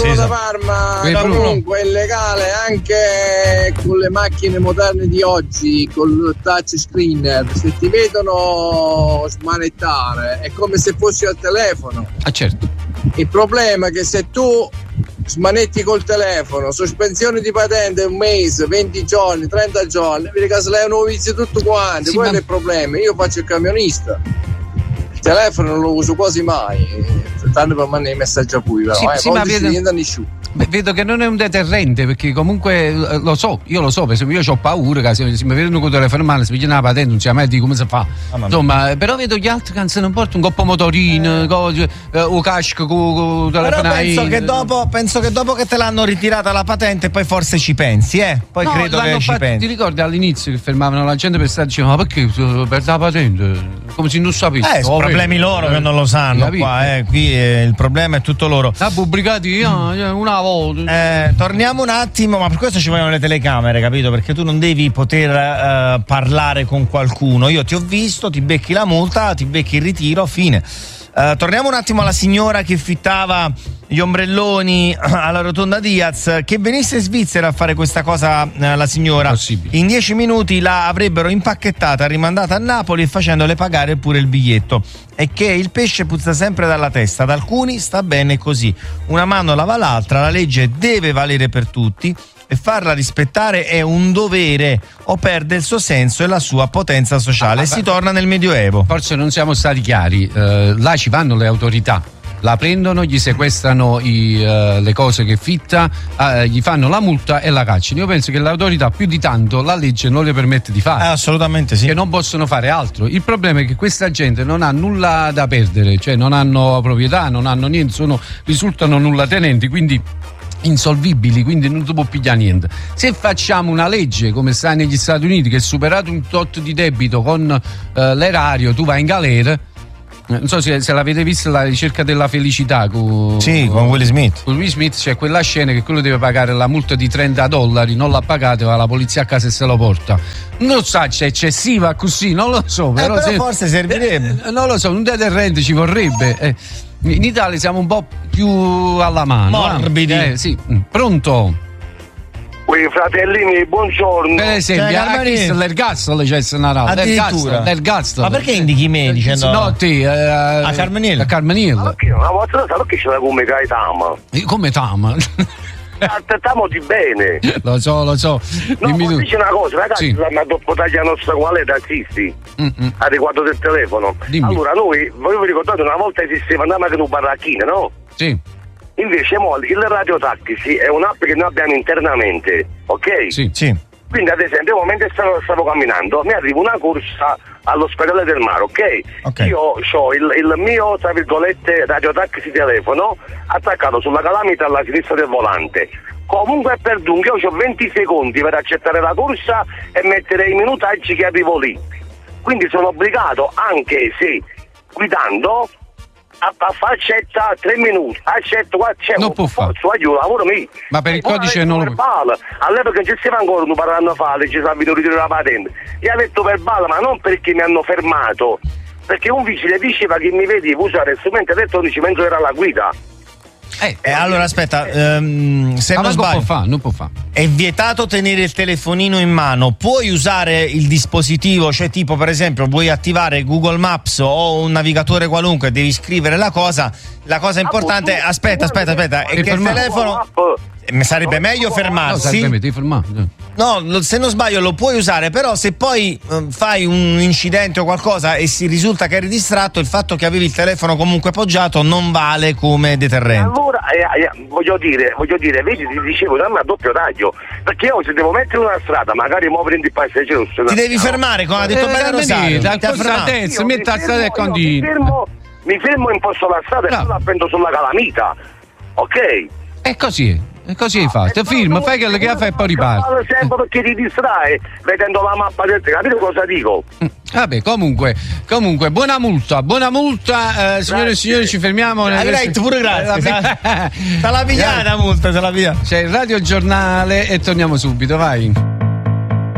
Sono da Parma, comunque è illegale anche con le macchine moderne di oggi, col touch screen, se ti vedono smanettare è come se fossi al telefono. Ah, certo. Il problema è che se tu smanetti col telefono, sospensione di patente un mese, 20 giorni, 30 giorni, vedi che se lei non vizi tutto quanto, quello è il problema. Io faccio il camionista, il telefono non lo uso quasi mai, tanto per mandare i messaggi a cui, ma vedo che non è un deterrente, perché comunque lo so, per esempio io ho paura che se mi vedono con il telefono in mano, si pigliano la patente, non si mai di come si fa, insomma, però vedo gli altri che non portano un coppo motorino, o casco con il telefono. Però penso che dopo che te l'hanno ritirata la patente poi forse ci pensi, poi no, credo che ci pensi. Ti ricordi all'inizio che fermavano la gente per stare dicendo ma perché per la patente? Come se non sapessi. Sono problemi loro che non lo sanno qua, qui il problema è tutto loro. La pubblicati una volta. Torniamo un attimo, ma per questo ci vogliono le telecamere, capito? Perché tu non devi poter parlare con qualcuno. Io ti ho visto, ti becchi la multa, ti becchi il ritiro, fine. Torniamo un attimo alla signora che fittava gli ombrelloni alla rotonda Diaz. Che venisse in Svizzera a fare questa cosa la signora, possibile. In 10 minuti la avrebbero impacchettata, rimandata a Napoli e facendole pagare pure il biglietto. E che il pesce puzza sempre dalla testa, ad alcuni sta bene così, una mano lava l'altra, la legge deve valere per tutti e farla rispettare è un dovere o perde il suo senso e la sua potenza sociale. Si torna nel Medioevo. Forse non siamo stati chiari, là ci vanno le autorità, la prendono, gli sequestrano le cose che fitta, gli fanno la multa e la cacciano. Io penso che l'autorità più di tanto la legge non le permette di fare. Assolutamente sì. Che non possono fare altro. Il problema è che questa gente non ha nulla da perdere, cioè non hanno proprietà, non hanno niente, risultano nullatenenti, quindi insolvibili, quindi non si può pigliare niente. Se facciamo una legge come sta negli Stati Uniti, che è superato un tot di debito con l'erario, tu vai in galera. Non so se l'avete vista, La ricerca della felicità con Will Smith. Con Will Smith c'è quella scena che quello deve pagare la multa di $30, non l'ha pagato, va la polizia a casa e se lo porta. Non so, c'è eccessiva così, non lo so. Però forse servirebbe. Non lo so, un deterrente ci vorrebbe. In Italia siamo un po' più alla mano. Morbidi. Sì. Pronto? Quei fratellini, buongiorno. Per esempio, l'ergastolo c'è l'ergastolo. Ma perché indichi me dicendo? No, te a Carmenilla. A Carmenilla. Ma perché una volta sa perché ce l'ha come Gaetama? Come Tama? Aspettiamo di bene. Lo so. No, ma dice una cosa, ragazzi, la dopo taglia nostra quale tassisti a riguardo del telefono. Dimmi. Allora noi, voi vi ricordate una volta esisteva una macchina barracchina, no? Sì. Invece il Radio Taxi è un'app che noi abbiamo internamente, ok? Sì. Quindi ad esempio mentre stavo camminando mi arriva una corsa all'ospedale del mare, ok? Io ho il mio, tra virgolette, Radio Taxi telefono attaccato sulla calamita alla sinistra del volante. Comunque per dunque io ho 20 secondi per accettare la corsa e mettere i minutaggi che arrivo lì. Quindi sono obbligato, anche se guidando, a accetta 3 minuti, accetto qua c'è non può fare. Lavoro me. Ma per il codice non lo può. All'epoca non c'era ancora un par d'anni fa, ci stava venuto ritiro la patente. Io ho detto verbale, ma non perché mi hanno fermato, perché un vigile diceva che mi vedi usare strumenti elettronici mentre era alla guida. Allora aspetta, se non sbaglio, non può fare. È vietato tenere il telefonino in mano. Puoi usare il dispositivo, cioè tipo per esempio vuoi attivare Google Maps o un navigatore qualunque, devi scrivere la cosa importante. Aspetta, è che il telefono mi sarebbe meglio fermarsi. No, se non sbaglio lo puoi usare, però se poi fai un incidente o qualcosa e si risulta che eri distratto, il fatto che avevi il telefono comunque poggiato non vale come deterrente. Allora, voglio dire, vedi, ti dicevo, dammi a doppio taglio, perché io se devo mettere una strada, magari muovere in passeggero, ti devi fermare, come ha detto bene Rosario. Mi fermo in posto alla strada e poi la prendo sulla calamita, ok? È così. E così hai fatto, film, fai quello che fai e poi ripari. Sempre perché ti distrae vedendo la mappa del capito cosa dico? Vabbè, comunque, buona multa, signore e signori, ci fermiamo. Pure grazie. Te la pigliata multa, te la pigliata. C'è il radiogiornale e torniamo subito, vai.